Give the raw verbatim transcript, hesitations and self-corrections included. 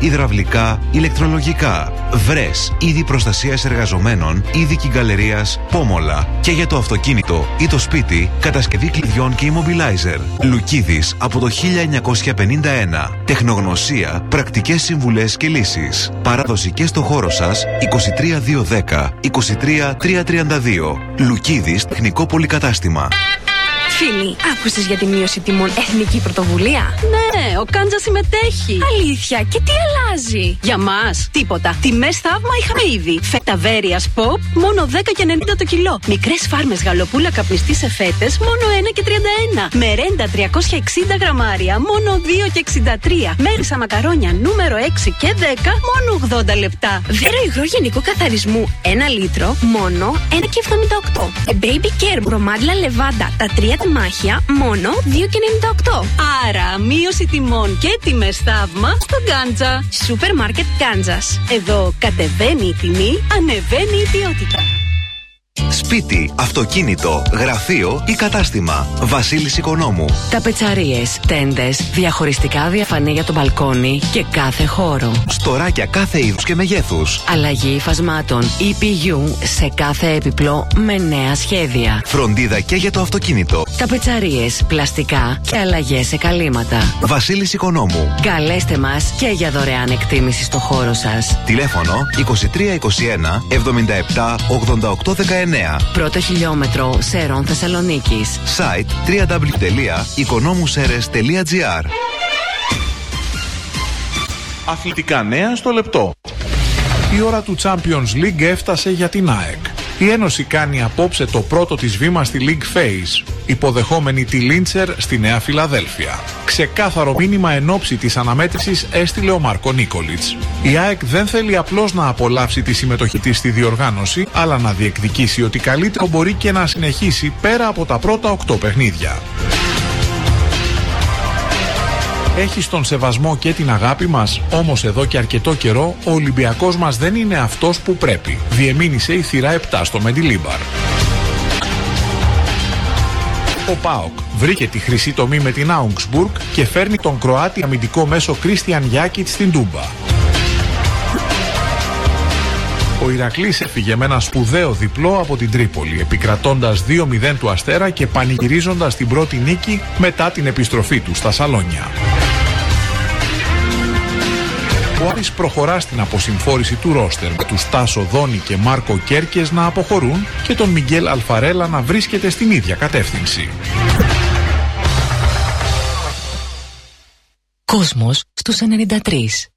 υδραυλικά, ηλεκτρολογικά. Βρες είδη προστασίας εργαζομένων, είδη κυγκαλερίας, Πόμολα. Και για το αυτοκίνητο ή το σπίτι, κατασκευή κλειδιών και immobilizer. Λουκίδης από το χίλια εννιακόσια πενήντα ένα. Τεχνογνωσία, πρακτικές συμβουλές και λύσεις. Παράδοση και στο χώρο σας είκοσι τρία δύο δέκα είκοσι τρία τρία τριάντα δύο. Λουκίδης Τεχνικό Πολυκατάστημα. Φίλοι, άκουσες για τη μείωση τιμών εθνική πρωτοβουλία? Ναι, ο Κάντζα συμμετέχει. Αλήθεια, και τι αλλάζει? Για μας, τίποτα. Τιμές θαύμα είχαμε ήδη. Φέτα Βέρειας Pop, μόνο δέκα και ενενήντα το κιλό. Μικρές φάρμες γαλοπούλα καπνιστή σε φέτες, μόνο ένα και τριάντα ένα. Μερέντα τριακόσια εξήντα γραμμάρια, μόνο δύο και εξήντα τρία. Μέρισα μακαρόνια νούμερο έξι και δέκα, μόνο ογδόντα λεπτά. Βέρο υγρό γενικού καθαρισμού, ένα λίτρο, μόνο ένα και εβδομήντα οκτώ. Baby Care μπρομάντλα λεβάντα, τα τρία μάχια, μόνο δύο και ενενήντα οκτώ. Άρα, μείωση τιμών και τιμές θαύμα στο Κάντζα. Σούπερ μάρκετ Κάντζας. Εδώ κατεβαίνει η τιμή, ανεβαίνει η ποιότητα. Σπίτι, αυτοκίνητο, γραφείο ή κατάστημα. Βασίλης Οικονόμου. Ταπετσαρίες, τέντες, διαχωριστικά διαφανή για το μπαλκόνι και κάθε χώρο. Στοράκια κάθε είδους και μεγέθους. Αλλαγή υφασμάτων ι πι γιου σε κάθε έπιπλο με νέα σχέδια. Φροντίδα και για το αυτοκίνητο. Ταπετσαρίες, πλαστικά και αλλαγές σε καλύματα. Βασίλης Οικονόμου. Καλέστε μας και για δωρεάν εκτίμηση στο χώρο σας. Τηλέφωνο είκοσι τρία είκοσι ένα εβδομήντα επτά ογδόντα οκτώ δεκαεννέα. Πρώτο χιλιόμετρο Σερών Θεσσαλονίκης. Site double-u double-u double-u τελεία οικονόμουσέρες τελεία τζι άρ. Αθλητικά νέα στο λεπτό. Η ώρα του Champions League έφτασε για την ΑΕΚ. Η Ένωση κάνει απόψε το πρώτο της βήμα στη League Phase, υποδεχόμενη τη Λίντσερ στη Νέα Φιλαδέλφια. Ξεκάθαρο μήνυμα εν ώψη της αναμέτρησης έστειλε ο Μάρκο Νίκολιτς. Η ΑΕΚ δεν θέλει απλώς να απολαύσει τη συμμετοχή της στη διοργάνωση, αλλά να διεκδικήσει ότι καλύτερο μπορεί και να συνεχίσει πέρα από τα πρώτα οκτώ παιχνίδια. Έχει τον σεβασμό και την αγάπη μας, όμως εδώ και αρκετό καιρό ο Ολυμπιακός μας δεν είναι αυτός που πρέπει. Διεμήνυσε η θύρα επτά στο Μεντιλίμπαρ. Ο ΠΑΟΚ βρήκε τη χρυσή τομή με την Augsburg και φέρνει τον Κροάτι αμυντικό μέσο Κρίστιαν Γιάκιτ στην Τούμπα. Ο Ηρακλής έφυγε με ένα σπουδαίο διπλό από την Τρίπολη, επικρατώντας δύο μηδέν του Αστέρα και πανηγυρίζοντας την πρώτη νίκη μετά την επιστροφή του στα σαλόνια. Ο Άρης προχωρά στην αποσυμφόρηση του ρόστερ, με τους Τάσο Δόνη και Μάρκο Κέρκες να αποχωρούν και τον Μιγγέλ Αλφαρέλα να βρίσκεται στην ίδια κατεύθυνση. Κόσμος στους ενενήντα τρία.